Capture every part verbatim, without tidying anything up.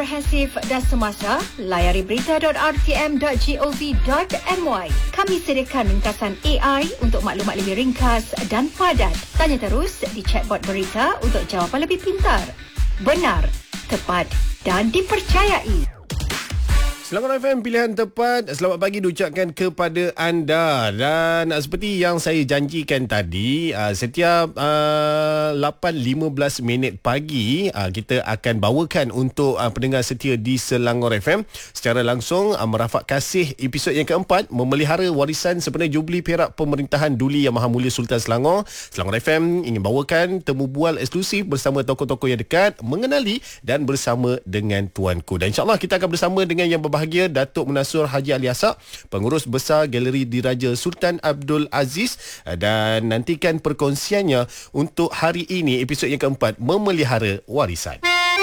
Komprehensif dan semasa, layari berita dot r t m dot gov dot m y. Kami sediakan ringkasan A I untuk maklumat lebih ringkas dan padat. Tanya terus di chatbot berita untuk jawapan lebih pintar, benar, tepat dan dipercayai. Selangor F M, pilihan tepat. Selamat pagi diucapkan kepada anda. Dan uh, seperti yang saya janjikan tadi, uh, setiap uh, lapan lima belas minit pagi, uh, kita akan bawakan untuk uh, pendengar setia di Selangor F M secara langsung uh, merafak kasih episod yang keempat, memelihara warisan sempena Jubli Perak Pemerintahan Duli Yang Maha Mulia Sultan Selangor. Selangor F M ingin bawakan temu bual eksklusif bersama tokoh-tokoh yang dekat, mengenali dan bersama dengan tuanku. Dan insyaAllah kita akan bersama dengan yang berbahagia, Datuk Munasur Haji Ali Assak, Pengurus Besar Galeri Diraja Sultan Abdul Aziz, dan nantikan perkongsiannya untuk hari ini, episod yang keempat, memelihara warisan.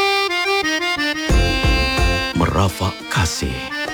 Merafak kasih.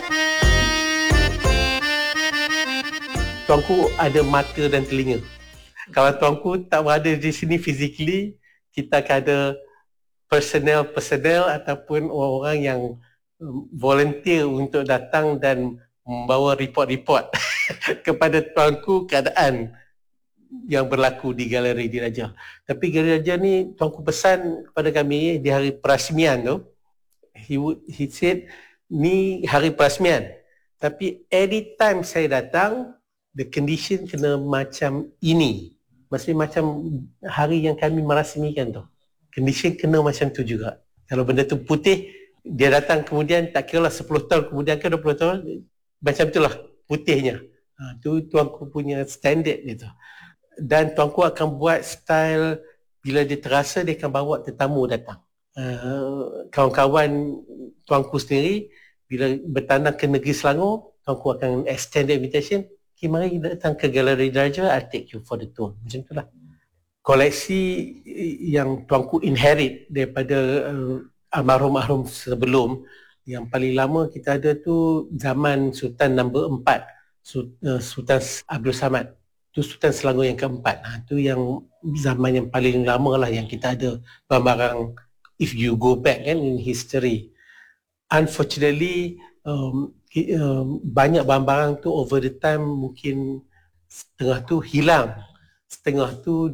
Tuanku ada mata dan telinga. Kalau tuanku tak berada di sini physically, kita akan ada personnel-personnel ataupun orang-orang yang volunteer untuk datang dan membawa report-report kepada tuanku keadaan yang berlaku di Galeri Diraja. Tapi Galeri Diraja ni tuanku pesan kepada kami di hari perasmian tu, he would, he said ni hari perasmian, tapi anytime saya datang the condition kena macam ini. Maksudnya macam hari yang kami merasmikan tu, condition kena macam tu juga. Kalau benda tu putih, dia datang kemudian, tak kira lah sepuluh tahun kemudian ke dua puluh tahun, macam itulah putihnya. Ha, tu tuanku punya standard dia tu. Dan tuanku akan buat style, bila dia terasa dia akan bawa tetamu datang. Uh, kawan-kawan tuanku sendiri, bila bertanah ke negeri Selangor, tuanku akan extend the invitation, okay, mari datang ke Galeri Diraja, I'll take you for the tour. Macam itulah. Koleksi yang tuanku inherit daripada uh, almarhum-almarhum sebelum, yang paling lama kita ada tu zaman Sultan nombor empat, Sultan Abdul Samad. Tu Sultan Selangor yang keempat. Ha, tu yang zaman yang paling lama lah yang kita ada barang-barang, if you go back kan in history. Unfortunately, um, um, banyak barang-barang tu over the time mungkin setengah tu hilang, setengah tu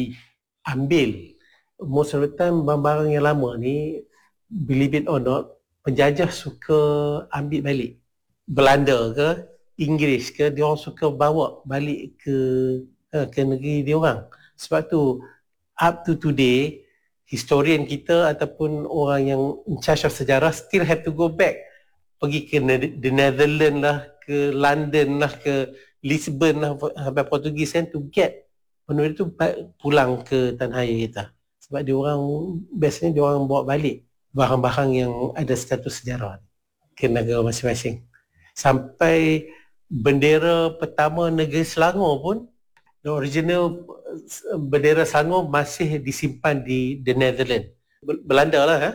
diambil. Most of the time barang-barang yang lama ni, believe it or not, penjajah suka ambil balik. Belanda ke, Inggeris ke, dia orang suka bawa balik ke ke negeri dia orang. Sebab tu, up to today, historian kita ataupun orang yang in charge of sejarah still have to go back. Pergi ke the Netherlands lah, ke London lah, ke Lisbon lah, sampai Portugis kan, to get benda itu pulang ke tanah air kita. Sebab dia orang, biasanya dia orang bawa balik barang-barang yang ada status sejarah ke negara masing-masing. Sampai bendera pertama negeri Selangor pun, the original bendera Selangor masih disimpan di the Netherlands. Belanda lah, ha?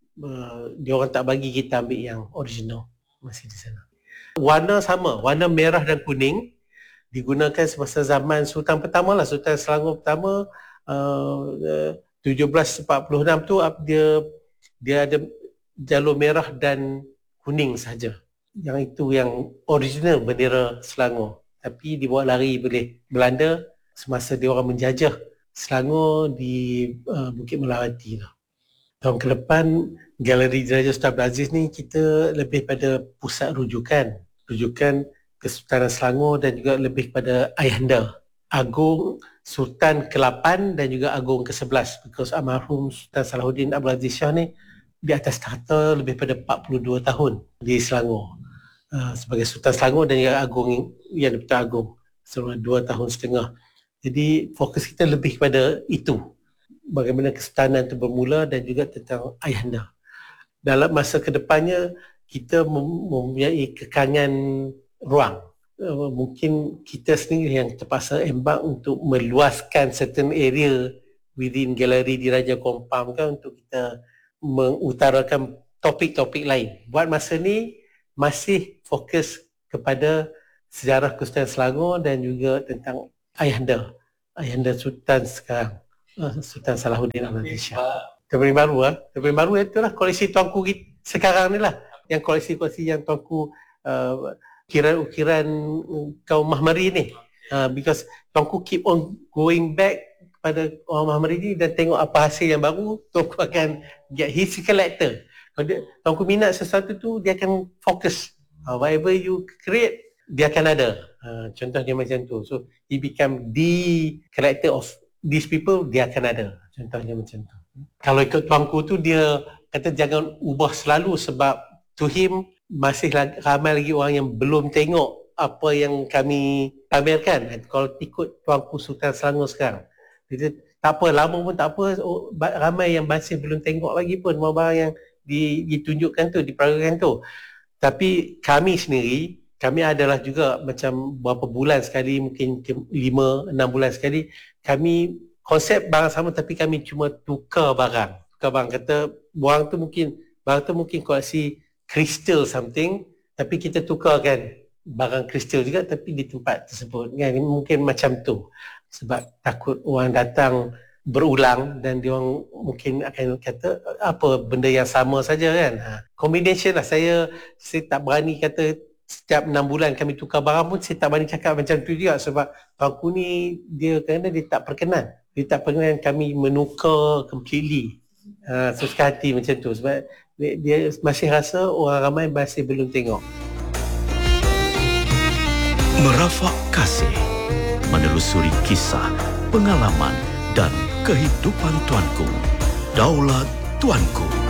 Dia orang tak bagi kita ambil yang original, masih di sana. Warna sama, warna merah dan kuning digunakan semasa zaman Sultan pertama lah, Sultan Selangor pertama, uh, tujuh belas empat puluh enam tu dia dia ada jalur merah dan kuning saja. Yang itu yang original bendera Selangor. Tapi dibawa lari oleh Belanda semasa dia orang menjajah Selangor di uh, Bukit Melawati lah. Tahun ke depan, Galeri Diraja Sultan Abdul Aziz ni kita lebih pada pusat rujukan. Rujukan Kesultanan Selangor dan juga lebih pada Ayahanda Agung Sultan ke lapan dan juga Agung ke sebelas, because almarhum Sultan Salahuddin Abdul Aziz Shah ni di atas tahta lebih pada empat puluh dua tahun di Selangor uh, sebagai Sultan Selangor dan juga Agung yang Dipertuan Agung selama dua tahun setengah. Jadi fokus kita lebih kepada itu, bagaimana kesultanan itu bermula dan juga tentang Ayahanda. Dalam masa kedepannya kita mempunyai kekangan ruang. Uh, mungkin kita sendiri yang terpaksa embark untuk meluaskan certain area within Galeri Diraja Kompang kan, untuk kita mengutarakan topik-topik lain. Buat masa ni masih fokus kepada sejarah Kesultanan Selangor dan juga tentang Ayahanda, Ayahanda Sultan sekarang, uh, Sultan Salahuddin Abdul Aziz Shah. Terbaru baru ah, terbaru baru itulah koleksi tuanku sekarang ni lah yang koleksi-koleksi yang tuanku uh, ukiran-ukiran kaum Mahmari ni, uh, because tuanku keep on going back pada orang Mahmari ni dan tengok apa hasil yang baru, tuanku akan get his collector. Kalau dia, tuanku minat sesuatu tu, dia akan fokus, uh, whatever you create dia akan ada. Uh, contohnya macam tu. So he become the collector of these people, dia akan ada. Contohnya macam tu. Kalau ikut tuanku tu, dia kata jangan ubah selalu sebab to him masih lagi, ramai lagi orang yang belum tengok apa yang kami pamerkan. Kalau ikut tuanku Sultan Selangor sekarang, dia tak apa, lama pun tak apa, oh, ramai yang masih belum tengok lagi pun barang yang ditunjukkan tu, diperagakan tu. Tapi kami sendiri, kami adalah juga macam berapa bulan sekali, mungkin lima enam bulan sekali, kami konsep barang sama tapi kami cuma tukar barang. Tukar barang, kata barang tu mungkin barang tu mungkin koleksi crystal something, tapi kita tukarkan barang crystal juga tapi di tempat tersebut kan, mungkin macam tu. Sebab takut orang datang berulang dan dia orang mungkin akan kata apa benda yang sama saja kan. Ha, combination lah. Saya saya tak berani kata setiap enam bulan kami tukar barang pun, saya tak berani cakap macam tu juga sebab tuanku ni dia kadang-kadang dia tak perkenan. Dia tak perkenan kami menukar completely. Ha, suka hati macam tu sebab dia, dia masih rasa orang ramai masih belum tengok. Merafak Kasih, menelusuri kisah, pengalaman dan kehidupan tuanku. Daulat Tuanku.